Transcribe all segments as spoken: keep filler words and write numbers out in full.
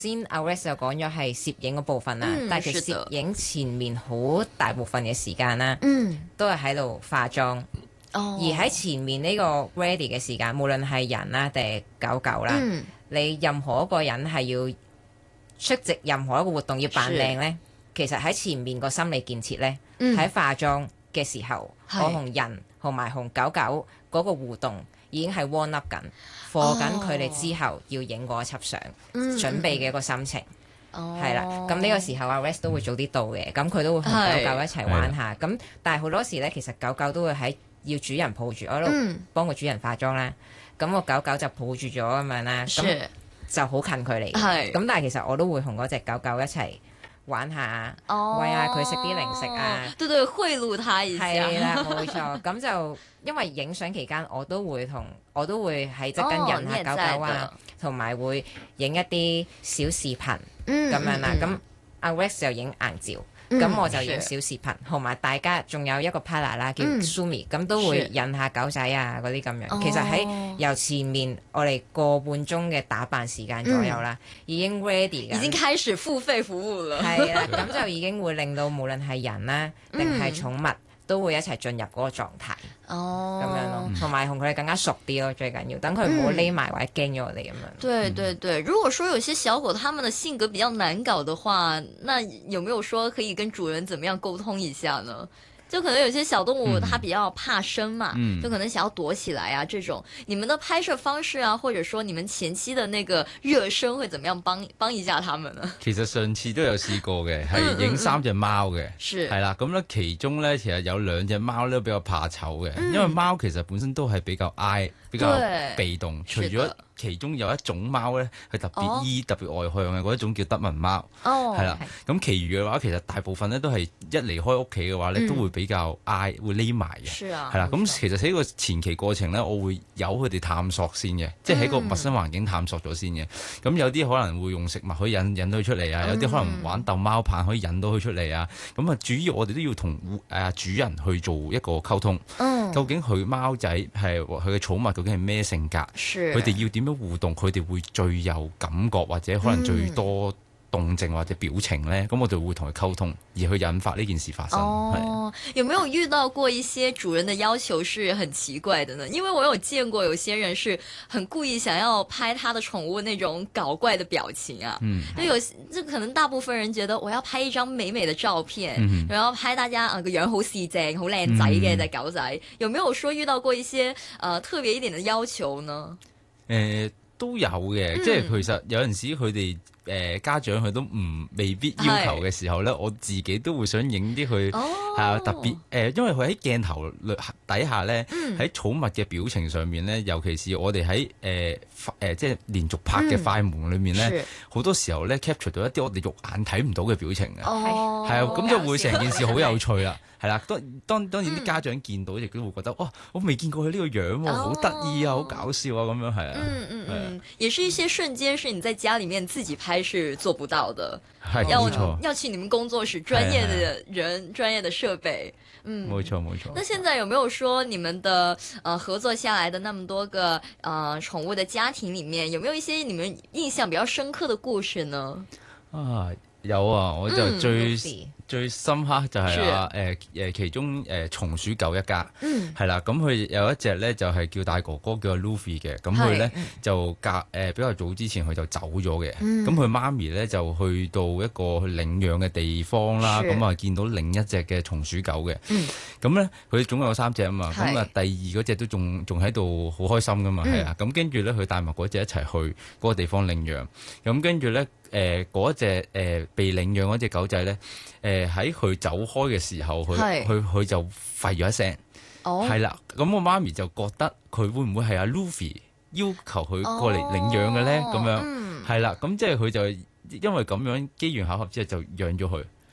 先阿 Rex 就講咗係攝影嗰部分啦， 嗯但係其實攝影前面好大部分嘅時間啦， 嗯， 都係喺度化妝。 哦， 而喺前面呢個 ready 嘅時間，無論係人啦定係狗狗啦， 嗯你任何一個人係要出席任何一個活動要扮靚呢，其實喺前面個心理建設呢，喺、 嗯化妝嘅時候， 係我同人同埋同狗狗嗰個互動已經係 warm up 緊，課緊佢哋之後要影嗰一輯相， 嗯準備嘅一個心情。 哦， 係啦，咁呢個時候阿 Rex 都會早啲到嘅，咁佢都會同狗狗一齊玩下。咁但係好多時咧，其實狗狗都會喺要主人抱住，我喺度嗯幫個主人化妝啦。咁個狗狗就抱住咗咁樣啦，咁是就好近距離。 係咁但係其實我都會同嗰隻狗狗一齊玩下， 哦， 餵下佢食啲零食啊。 對對，賄賂他一下， 係啦，冇錯。咁就因為影相期間，我都會同我都會喺側跟引下狗狗啊，同埋會影一啲小視頻。 咁咁樣啦，咁阿 Rex 就影硬照，咁、 嗯我就影小視頻，同埋大家仲有一個 partner 啦，叫嗯 Sumi，咁、都會引下狗仔啊嗰啲咁樣。其實喺由前面我哋個半鐘嘅打扮時間左右啦，已經 ready 㗎， 已經開始付費服務了。 係啦，咁就已經會令到無論係人啦定係寵物。都會一齊進入嗰個狀態， 哦， 咁樣咯，同埋同佢哋更加熟啲咯，最緊要等佢唔好匿埋或者驚咗我哋咁樣。 對對對，如果說有些小狗，它們的性格比較難搞的話，那有沒有說可以跟主人怎麼樣溝通一下呢？就可能有些小動物它比較怕生嘛， 嗯、 就可能想要躲起來啊，這種你們的拍攝方式啊，或者說你們前期的那個熱身會怎麼樣幫幫一下他們呢？ 其實上次都有試過嘅，係影三隻貓嘅， 係係啦，咁咧其中咧其實有兩隻貓咧比較怕醜嘅， 嗯、 因為貓其實本身都係比較挨，比較被動，除咗其中有一種貓咧係特別依、哦、特別外向嘅嗰一種叫德文貓，係啦、哦，咁其餘嘅話其實大部分咧都係一離開屋企嘅話咧、嗯、都會比較挨，會匿埋嘅，係啦，咁其實喺個前期過程咧，我會由佢哋探索先嘅，即係喺個陌生環境探索咗先嘅，咁、嗯、有啲可能會用食物可以引引到佢出嚟啊，有啲可能玩逗貓棒可以引到佢出嚟啊，咁啊主要我哋都要同誒主人去做一個溝通，嗯、究竟佢貓仔係佢嘅寵物究竟係咩性格，佢哋要點樣互動，佢哋會最有感覺或者可能最多動靜或者表情呢，咁、嗯、我哋會同佢溝通，而去引發呢件事發生。 哦，有沒有遇到過一些主人的要求是很奇怪的呢？因為我有見過有些人是很故意想要拍他的寵物那種搞怪的表情啊。嗯，就有就可能大部分人覺得我要拍一張美美的照片，嗯、然後拍大家啊個樣好四正、好靚仔嘅隻狗仔。有沒有說遇到過一些呃特別一點的要求呢？ 誒、呃，都有嘅，嗯、即係其實有陣時佢哋。誒、呃、家長佢都唔未必要求嘅時候咧，我自己都會想影啲佢係啊特別誒、呃，因為佢喺鏡頭底下咧，喺、嗯、寵物嘅表情上面咧，尤其是我哋喺誒誒即係連續拍嘅快門裏面咧，好、嗯、多時候咧 capture 到一啲我哋肉眼睇唔到嘅表情嘅，係啊，咁就會成件事好有趣啦。係啦，當當當然啲家長見到亦都會覺得，哇！我未見過佢呢個樣喎，好得意啊，好搞笑啊，咁樣係啊。嗯嗯嗯， 也是一些瞬間是你在家裡面自己拍是做不到的， 係要冇錯， 要去你們工作室專業的人、專業的設備。嗯， 冇錯冇錯。 那現在有沒有說你們的呃合作下來的那麼多個呃寵物的家庭裡面，有沒有一些你們印象比較深刻的故事呢？ 啊，有啊，我就最。 嗯最深刻就係啊誒誒其中誒、呃、松鼠狗一家，係啦、嗯，咁佢有一隻咧就係、是、叫大哥哥叫 Luffy 嘅，咁佢咧就隔誒、呃、比較早之前佢就走咗嘅，咁佢、嗯、媽咪咧就去到一個領養嘅地方啦，咁啊是見到另一隻嘅松鼠狗嘅，咁咧佢總共有三隻啊嘛，咁啊是第二嗰隻都仲仲喺度好開心噶嘛，係啊、嗯，咁跟住咧佢帶埋嗰隻一齊去嗰個地方領養，咁跟住咧。誒嗰隻誒被領養嗰隻狗仔咧，誒喺佢走開嘅時候，佢佢佢就吠咗一聲，係啦、哦。咁我媽咪就覺得佢會唔會係阿 Luffy 要求佢過嚟領養嘅咧？咁、哦、樣係啦。咁、嗯、即係佢就因為咁樣機緣巧合之下就養咗佢。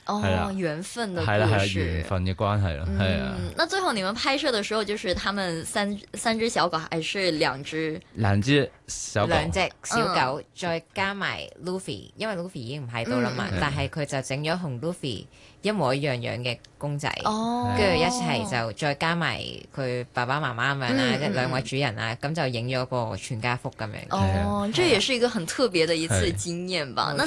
哦，緣分的故事， 係啦係啦，緣分嘅關係咯，係啊。 那最後你們拍攝的時候，就是他們三三隻小狗，還是兩隻？ 兩隻小狗， 兩隻小狗，再加埋 Luffy，因為 Luffy 已經唔喺度啦嘛，但係佢就整咗同 Luffy一模一樣樣嘅公仔，跟住一齊就再加埋佢爸爸媽媽咁樣啦，即係兩位主人啊，咁就影咗個全家福咁樣。 哦，這也是一個很特別的一次經驗吧。那